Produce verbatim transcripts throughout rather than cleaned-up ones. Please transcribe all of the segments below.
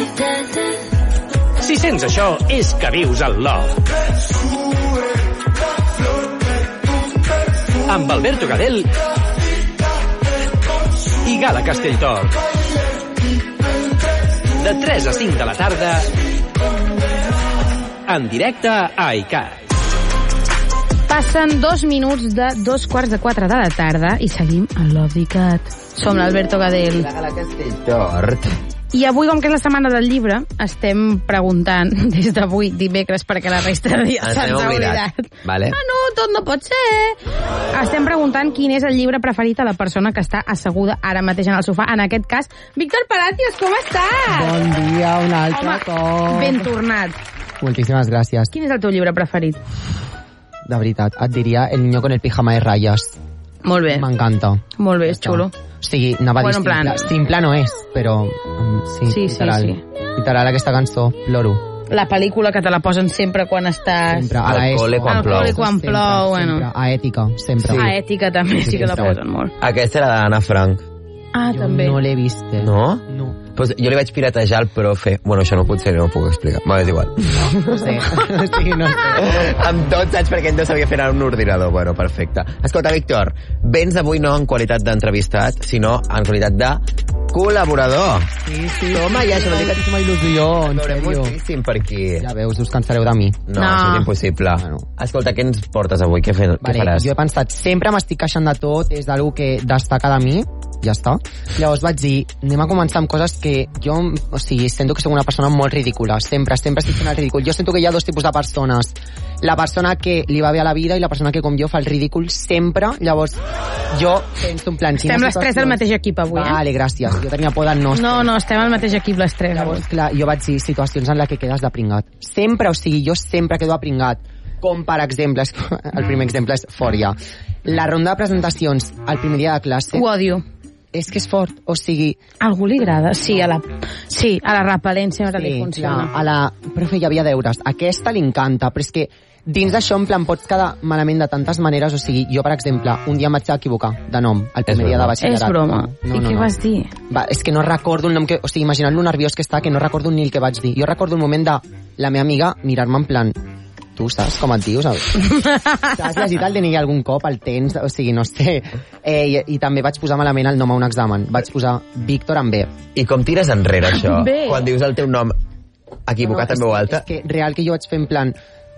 Si sents això, és que vius al Love. Amb Alberto Gadel i Gala Castelltor. De tres a cinc de la tarda, en directe a iCat. Passen dos minuts de dos quarts de quatre de la tarda i seguim a Love iCat. Som l'Alberto Gadel. La Gala Castelltor. I avui, com que és la setmana del llibre, estem preguntant des d'avui, dimecres, perquè la resta de dies se'ns ha oblidat. Vale. Ah, no, tot no pot ser. Estem preguntant quin és el llibre preferit a la persona que està asseguda ara mateix en el sofà. En aquest cas, Víctor Palacios, com estàs? Bon dia, un altre Home, cop. ben tornat. Moltíssimes gràcies. Quin és el teu llibre preferit? De veritat, et diria El niño con el pijama de rayas. Molt bé. M'encanta. Molt bé, és xulo. O sigui, anava Bueno, a en dir plan- simple. Simple no és, però um, sí, Sí, sí, literal. sí. Literal, aquesta cançó, ploro. La pel·lícula que te la posen sempre quan estàs... Sempre. A la Al ESO. cole quan Al plou. col·le quan Sempre, plou, bueno. sempre. A ètica, sempre. A ètica també sí, Sí, que la sempre. posen molt. Aquesta era d'Anna Frank. Ah, Jo també. no l'he vist. eh. No? No. Pues jo li vaig piratejar al profe. Bueno, això no potser no ho puc explicar. Va, és igual. No sé. sí, no sé. Amb tot, saps, perquè ell no sabia fer un ordinador. Bueno, perfecte. Escolta, Víctor, vens avui no en qualitat d'entrevistat, sinó en qualitat de col·laborador. Sí, sí. Toma, ja, això vol dir que Moltíssima il·lusió, en Veurem sèrio. moltíssim per aquí. Ja veus, us cansareu de mi. No, No. això és impossible. Bueno. Escolta, què ens portes avui? Què, fe, què Vale, faràs? jo he pensat, sempre m'estic queixant de tot, és algo que destaca de mi, ja està. Llavors vaig dir, anem a començar amb coses que jo, o sigui, sento que soc una persona molt ridícula, sempre, sempre estic fent el ridícul. Jo sento que hi ha dos tipus de persones. La persona que li va bé a la vida i la persona que, com jo, fa el ridícul sempre. Llavors, jo penso en plan... Estem les tres del mateix equip avui, eh? Vale, gràcies. Jo tenia por de no... No, no, estem al mateix equip les tres. Llavors, clar, jo vaig dir situacions en les que quedes de pringat. Sempre, o sigui, jo sempre quedo de pringat. Com, per exemple, és- el primer exemple és Fòria. La ronda de presentacions al primer dia de classe Ho odio. és que és fort, o sigui... A algú li agrada? Sí, a la, sí, a la repel·lència ara li Sí, funciona. clar, a la... Profe, hi havia deures. Aquesta li encanta, però és que dins d'això, en plan, pots quedar malament de tantes maneres. O sigui, jo, per exemple, un dia em vaig equivocar de nom, el primer És dia de broma. batxillerat. És broma. No, I no, què no. vas dir? Va, és que no recordo el nom que... O sigui, imagina't lo nerviós que està, que no recordo ni el que vaig dir. Jo recordo el moment de la meva amiga mirar-me en plan... Tu saps com et dius? T'has llegit el D N I algun cop, el tens, o sigui, no sé. Eh, i, I també vaig posar malament el nom a un examen. Vaig posar Víctor amb B. I com tires enrere això? Bé. Quan dius el teu nom equivocat en veu alta? És que real que jo vaig fer en plan...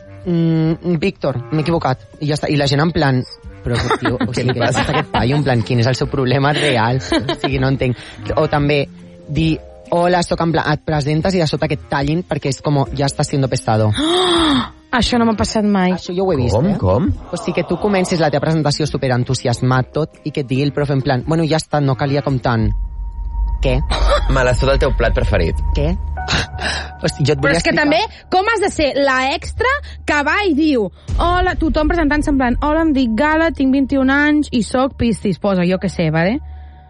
Mm, Víctor, m'he equivocat. I ja està. I la gent en plan... Però, tio, o sigui, què li passa a aquest paio? En plan, quin és el seu problema real? O sigui, no entenc. O també dir... Hola, soc en plan... Et presentes i de sota que et tallin perquè és com... Ja està siendo pesado. Això no m'ha passat mai. Això jo ho he vist, Com, eh? com? O sigui, que tu comencis la teva presentació superentusiasmat tot i que et digui el profe en plan, bueno, ja està, no calia com tant. Què? Me l'has tot el teu plat preferit. Què? O sigui, jo et Però volia és que explicar- també, com has de ser la extra que va i diu hola, tothom presentant-se en plan hola, em dic Gala, tinc vint-i-un anys i soc Piscis, posa, jo què sé, vale?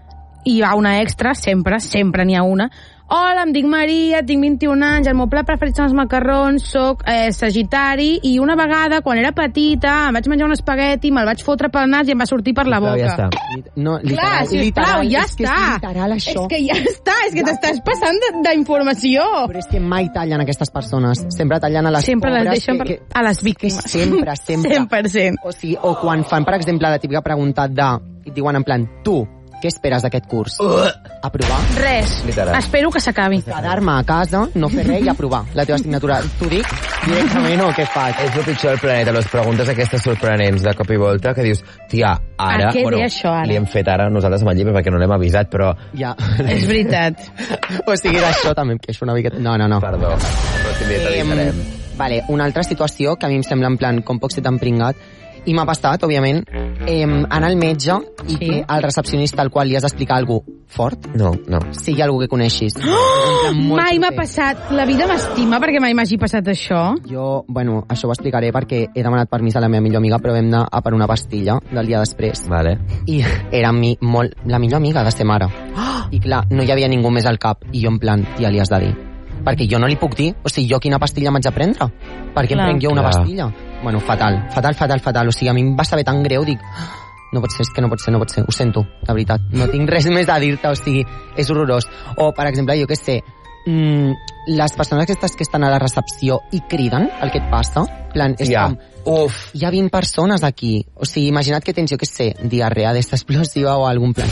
I va una extra, sempre, sempre n'hi ha una. Hola, em dic Maria, tinc vint-i-un anys, el meu plat preferit són els macarrons, soc eh, sagitari, i una vegada, quan era petita, em vaig menjar un espagueti, me'l vaig fotre pel nas i em va sortir per la Però boca. ja està. No, Clar, literal, sisplau, literal, ja és que està. és literal, això. És que ja està, és que t'estàs passant de- d'informació. Però és que mai tallen aquestes persones. Sempre tallen a les Sempre les pobres. deixen que, per- que, a les víctimes. Que sempre, sempre. cent per cent. O sigui, o quan fan, per exemple, la típica pregunta de... I et diuen en plan, tu, què esperes d'aquest curs? Uh! Aprovar? Res. Literal. Espero que s'acabi. Quedar-me a casa, no fer res i aprovar la teva assignatura. T'ho dic directament o què faig? És el pitjor del planeta, les preguntes aquestes sorprenents de cop i volta que dius, tia, ara... A què ve això, ara? Li hem fet ara nosaltres amb el llibre perquè no l'hem avisat, però... Ja. És veritat. O sigui, d'això també em queixo una miqueta. No, no, no. Perdó, però també t'avisarem. Vale, una altra situació que a mi em sembla en plan com poc ser tan pringat i m'ha passat, òbviament, eh, anar al metge i Sí. que el recepcionista al qual li has d'explicar alguna cosa fort No, no. sigui algú que coneixis. Oh! Molt Mai m'ha proper. passat. La vida m'estima perquè mai m'hagi passat això. Jo, bueno, això ho explicaré perquè he demanat permís a la meva millor amiga, però vam anar a per una pastilla del dia després. Vale. I era mi, molt, la millor amiga de ser mare. I clar, no hi havia ningú més al cap. I jo en plan, tia, li has de dir. Perquè jo no li puc dir, o sigui, jo quina pastilla m'haig de prendre? Per què em Clar. prenc jo una Clar. pastilla? Bueno, fatal, fatal, fatal, fatal. O sigui, a mi em va saber tan greu, dic, no pot ser, és que no pot ser, no pot ser, ho sento, de veritat. No tinc res més a dir-te, o sigui, és horrorós. O, per exemple, jo què sé, mm, les persones aquestes que estan a la recepció i criden el que et passa, en plan, és Ja. com... Uf. Hi ha vint persones aquí. O sigui, imagina't que tens, jo què sé, diarrea d'esta explosiva o algun plan.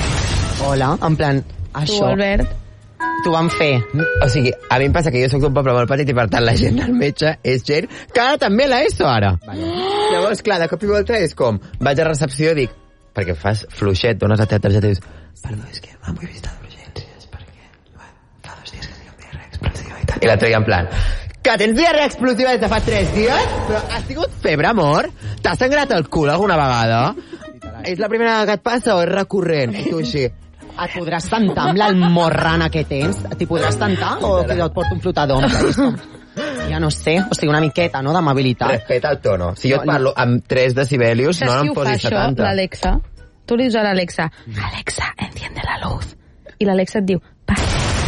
Hola, en plan, Tu, això Albert. t'ho van fer. O sigui, a mi em passa que jo soc d'un poble molt petit i per tant la gent del metge és gent que ara també la ESO ara. Vale. Llavors, clar, de cop i volta és com, vaig a recepció i dic, perquè fas fluixet, dones la teva targeta i dius, perdó, és que m'han visitat d'urgències perquè bueno, fa dos dies que tinc diarrea explosiva i tal. I la treia en plan, que tens diarrea explosiva des de fa tres dies? Però has tingut febre, amor? T'has sangrat el cul alguna vegada? És la primera vegada que et passa o és recurrent? I tu així, Et podràs tentar amb l'almorrana que tens? T'hi podràs tentar o que et porto un flotador? És com, ja no sé, o sigui, una miqueta, no?, d'amabilitat. respeta el tono. Si jo et parlo amb tres decibelios, no Saps qui em ho fa, posis això? setanta. L'Alexa. Tu li dius a l'Alexa, Alexa, enciende la luz. I l'Alexa et diu, vale,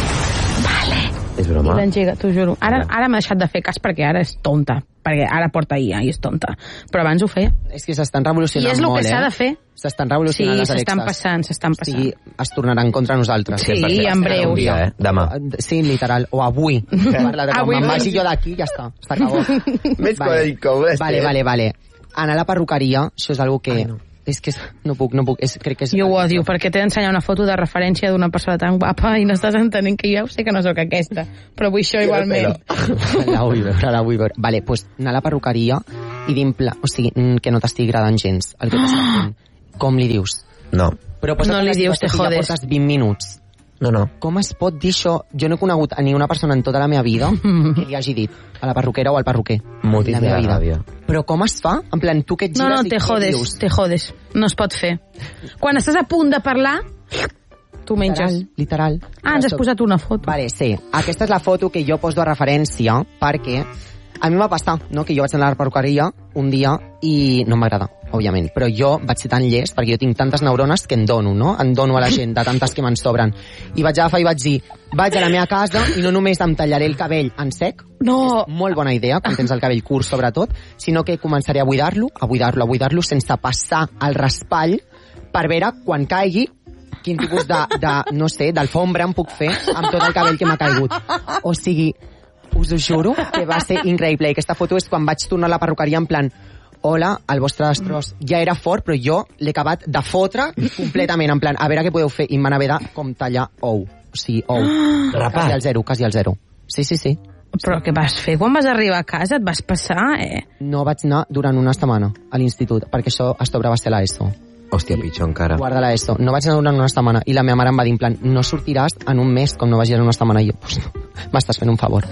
vale. És I broma? l'engega, t'ho juro. Ara, ara m'ha deixat de fer cas perquè ara és tonta. Perquè ara porta I A i és tonta. Però abans ho feia. És que s'estan I revolucionant és el molt, que s'ha eh? de fer. S'estan Sí, revolucionant les s'estan Alexes. passant, s'estan O passant. sigui, es tornaran contra nosaltres. Sí, cent per cent. en breu. Un dia, eh? Demà. Sí, literal. O avui. Parla de com Avui me'n no. vagi jo d'aquí, ja està. S'acabó. Més còmode. Vale, vale, vale. Anar a la perruqueria, això és algo que... Ai, no. És que és- no puc, no puc. És, crec que és... Jo ho odio, perquè t'he d'ensenyar una foto de referència d'una persona tan guapa i no estàs entenent que jo ja ho sé que no sóc aquesta, però vull això igualment. La vull veure, la vull veure. Vale, pues anar a la perruqueria i d'impla... O sigui, mm, que no t'estigui agradant gens el que t'està fent. Com li dius? No, Però posa't No en li la dius, situació te que jodes. Ja portes vint minuts. no, no. Com es pot dir això? Jo no he conegut a ni una persona en tota la meva vida que li hagi dit a la perruquera o al perruquer. Motis La de meva la vida. ràbia. Però com es fa? En plan, tu que et No, gires no, i te què jodes, dius? te jodes. No es pot fer. Quan estàs a punt de parlar, tu menges. Literal, literal. Ah, ens has posat una foto. Vale, sí. Aquesta és la foto que jo poso de referència perquè a mi m'ha passat, no?, que jo vaig anar a la perruqueria un dia i no m'agrada, òbviament, però jo vaig ser tan llest perquè jo tinc tantes neurones que en dono, no? En dono a la gent de tantes que me'n sobren. I vaig agafar i vaig dir, vaig a la meva casa i no només em tallaré el cabell en sec, No, molt bona idea, quan tens el cabell curt sobretot, sinó que començaré a buidar-lo, a buidar-lo, a buidar-lo sense passar el raspall per veure quan caigui quin tipus de, de no sé, d'alfombra em puc fer amb tot el cabell que m'ha caigut. O sigui, us ho juro que va ser increïble. I aquesta foto és quan vaig tornar a la perruqueria en plan, hola, el vostre destroç ja era fort, però jo l'he acabat de fotre completament, en plan, a veure què podeu fer. I em van haver de com tallar ou. O sigui, ou. Quasi al zero, quasi al zero. Sí, sí, sí. però què vas fer? Quan vas arribar a casa et vas passar, eh? No vaig anar durant una setmana a l'institut, perquè això a sobre va ser l'ESO. Hòstia, pitjor encara. Guarda l'ESO. No vaig anar durant una setmana i la meva mare em va dir en plan, no sortiràs en un mes com no vagis en una setmana. I jo, pues no, m'estàs fent un favor.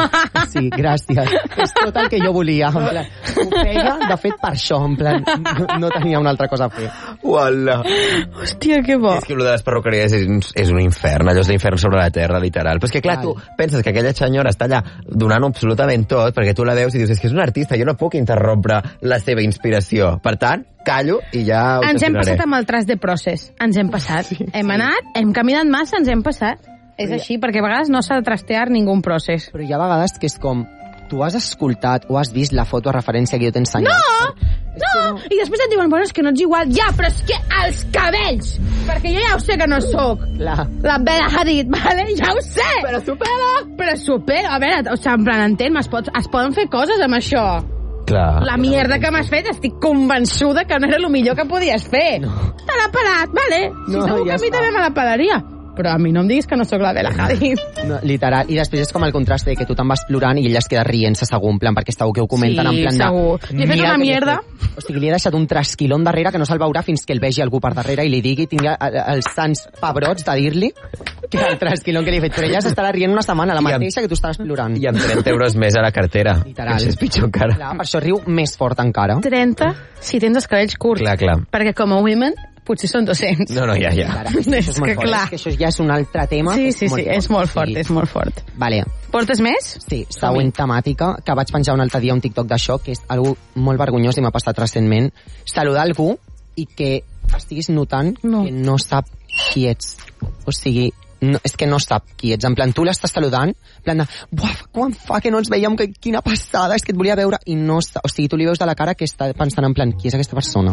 Sí, gràcies. És tot el que jo volia. En plan, ho feia, de fet, per això. En plan, no, no tenia una altra cosa a fer. Uala. Hòstia, que bo. És que allò de les perruqueries és, un- és un infern, allò és l'infern sobre la terra, literal. Però és que, clar, tu penses que aquella senyora està allà donant absolutament tot, perquè tu la veus i dius, és que és un artista, jo no puc interrompre la seva inspiració. Per tant, callo i ja ho Ens hem gestionaré. passat amb el tras de procés. Ens hem passat. Sí. Hem anat, hem caminat massa, ens hem passat. És així, perquè a vegades no s'ha de trastear ningú procés. Però hi ha vegades que és com, tu has escoltat o has vist la foto a referència que jo t'he ensenyat. No! No! I després et diuen, bueno, és que no ets igual. Ja, però és que els cabells! Perquè jo ja ho sé que no sóc Clar. la Bella Hadid, vale? Ja ho sé! Però supera! Però supera, a veure, o sigui, en plan, entén, es, pot, es poden fer coses amb això. Clar. La mierda que m'has fet, estic convençuda que no era el millor que podies fer. No. Te l'ha pelat, vale? Si No, segur ja que a mi està. també me la pelaria. Però a mi no em diguis que no sóc la Bella Hadid. No, literal, i després és com el contrast de que tu te'n vas plorant i ella es queda rient-se segur, en plan, perquè estàu que ho comenten Sí, en plan segur. de... Li he fet "Mira una que li he mierda." fet". O sigui, li he deixat un trasquilón darrere que no se'l veurà fins que el vegi algú per darrere i li digui, tingui el- els sants pebrots de dir-li que el trasquilón que li he fet. Però ella s'estarà rient una setmana, la I amb- mateixa que tu estaràs plorant. I amb trenta euros més a la cartera. Literal. Això és pitjor encara. Clar, per això riu més fort encara. trenta si tens els cabells curts. Clar, clar. Perquè com a women potser són dos-cents. No, no, ja, ja. Ara, això És és molt que fort. clar. És que això ja és un altre tema. Sí, sí, sí, és molt fort, Sí. és molt fort. Vale, Portes més? sí, següent temàtica, que vaig penjar un altre dia un TikTok d'això, que és algo molt vergonyós i m'ha passat recentment. Saludar algú i que estiguis notant No. que no sap qui ets. O sigui, no, és que no sap qui ets. En plan, tu l'estàs saludant, en plan de, buah, quan fa que no ens veiem, que, quina passada, és que et volia veure, i no està, o sigui, tu li veus de la cara que està pensant en plan, qui és aquesta persona?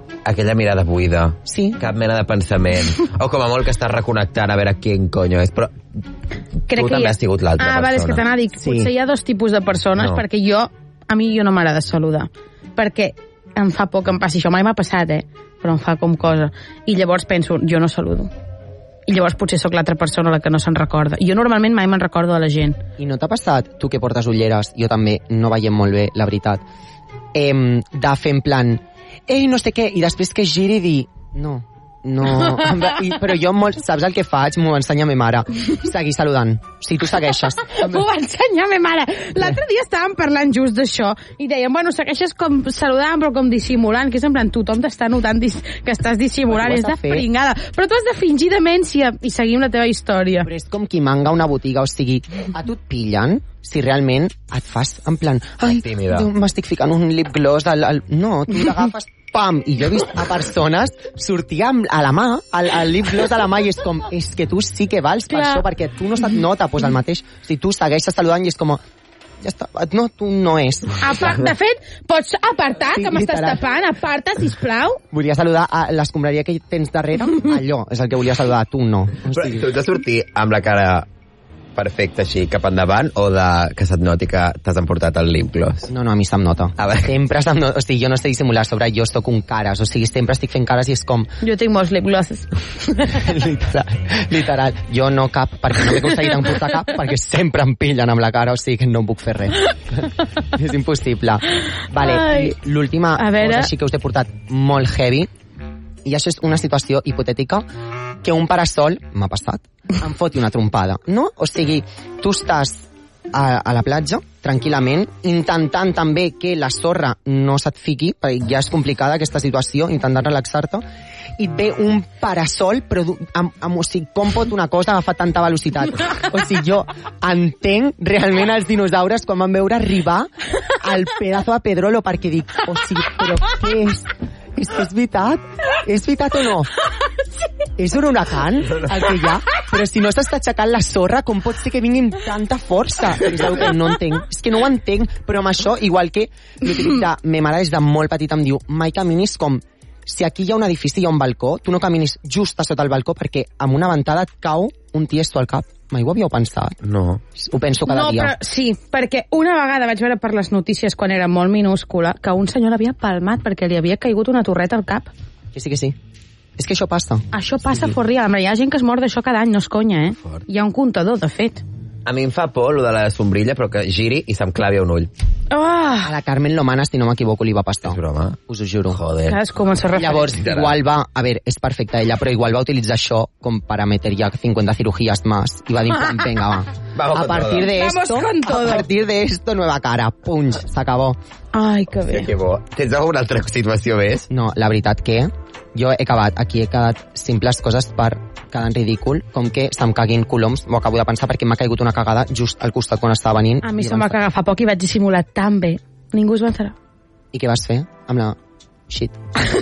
aquella mirada buida. Sí. Cap mena de pensament. O com a molt que estàs reconnectant a veure qui coño és. Però Crec tu que també ha... has sigut l'altra ah, persona. Ah, vale, és que t'anava a dir, Sí. potser hi ha dos tipus de persones, No. perquè jo, a mi jo no m'agrada saludar. Perquè em fa por que em passi això. Mai m'ha passat, eh? Però em fa com cosa. I llavors penso, jo no saludo. I llavors potser sóc l'altra persona la que no se'n recorda. Jo normalment mai me'n recordo de la gent. I no t'ha passat, tu que portes ulleres, jo també no veiem molt bé, la veritat, em, de fer en plan, ei, no sé què, i després que giri i dir, no, no, I, però jo molt, saps el que faig? M'ho ensenya ma mare, seguir saludant, o sigui, tu segueixes. M'ho va ensenyar ma mare. L'altre dia estàvem parlant just d'això i dèiem, bueno, segueixes com saludant però com dissimulant, que és en plan, tothom t'està notant dis que estàs dissimulant, Però és tu de has de fer. pringada. Però tu has de fingir demència i seguim la teva història. Però és com qui manga una botiga, o sigui, a tu et pillen si realment et fas en plan, ai, Tímida. m'estic ficant un lip gloss al... al... No, tu l'agafes, pam, i jo he vist a persones sortir amb, a la mà, el, el lip gloss a la mà, i és com, és que tu sí que vals per Clar. això, perquè tu no se't nota, pues el mateix, si tu segueixes saludant i és com, ja està, no, tu no és. Apa, de fet, pots apartar, Sí, que m'estàs literal. tapant? Aparta, sisplau. Volia saludar a l'escombraria que tens darrere, allò és el que volia saludar, tu no. O Però sigui, tu ets de sortir amb la cara perfecta així cap endavant o de que se't noti que t'has emportat el lip gloss? no, no, a mi se'm nota. A veure. Sempre se'm nota, o sigui, jo no sé dissimular sobre, jo sóc un cares, o sigui, sempre estic fent cares i és com, Jo tinc molts lip glosses. literal, literal. Jo no cap, perquè no m'he aconseguit emportar cap, perquè sempre em pillen amb la cara, o sigui que no puc fer res. És impossible. Vale, Ai. i l'última A veure. cosa així que us he portat molt heavy, i això és una situació hipotètica, que un parasol, m'ha passat, em foti una trompada, no? O sigui, tu estàs a, a la platja, tranquil·lament, intentant també que la sorra no se't fiqui, perquè ja és complicada aquesta situació, intentant relaxar-te, i et ve un parasol, però du- amb, amb, o sigui, com pot una cosa agafar tanta velocitat? O sigui, jo entenc realment els dinosaures quan van veure arribar al pedazo de Pedrolo, perquè dic, o sigui, però què és? És que és veritat? És veritat o no? És un huracan el que hi ha? Però si no s'està aixecant la sorra, com pot ser que vingui amb tanta força? És el que no entenc. És que no ho entenc, però amb això, igual que l'utilitza, ma mare des de molt petit em diu, mai caminis com si aquí hi ha un edifici i hi ha un balcó, tu no caminis just a sota el balcó perquè amb una ventada et cau un tiesto al cap. Mai ho havíeu pensat? No. Ho penso cada No, dia. però sí, perquè una vegada vaig veure per les notícies quan era molt minúscula que un senyor l'havia palmat perquè li havia caigut una torreta al cap. Que sí, que sí. És que això passa. Això passa sí. for real. Hi ha gent que es mor d'això cada any, no és conya, eh? Fort. Hi ha un comptador, de fet. A mi em fa por, lo de la sombrilla, però que giri i se'm clavi un ull. Oh! A la Carmen Lomana, si no m'equivoco, li va pastar. És broma? Us ho juro. Joder. Saps com se refereix? Llavors, Literal. igual va... A veure, és perfecta ella, però igual va utilitzar això com para meter ya cincuenta cirugías más. I va dir, venga, va. Vamos A con partir todo. de Vamos esto, con todo. a partir de esto, nueva cara. Punch, s'acabó. Ai, que bé. Que, que bo. Tens alguna altra situació més? No, la veritat que jo he acabat, aquí he quedat simples coses per quedar en ridícul, com que se'm caguin coloms, m'ho acabo de pensar perquè m'ha caigut una cagada just al costat quan estava venint. A mi I se'm va vaig- cagar fa poc i vaig dissimular tan bé. Ningú es va enterar. I què vas fer? Amb la... Shit.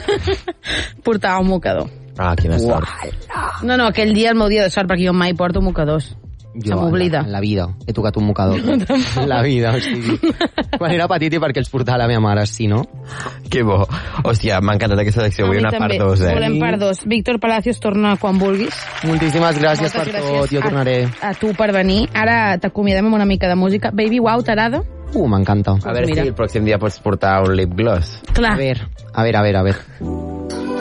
Portava un mocador. Ah, quina sort. No, no, aquell dia el meu dia de sort, perquè jo mai porto mocadors. Se m'oblida. En la vida he tocat un mocador. En la vida, o sigui... Quan era petit i perquè els portava la meva mare, sí, no? Que bo. Hòstia, m'ha encantat aquesta secció. A Vull mi una part també. dos, eh? Volem part dos. Víctor Palacios torna quan vulguis. Moltíssimes gràcies Moltes per tot, jo a- tornaré. A, tu per venir. Ara t'acomiadem amb una mica de música. Baby Wow, t'agrada? Uh, m'encanta. A veure Mira. si el pròxim dia pots portar un lip gloss. Clar. A veure, a veure, a veure, a veure.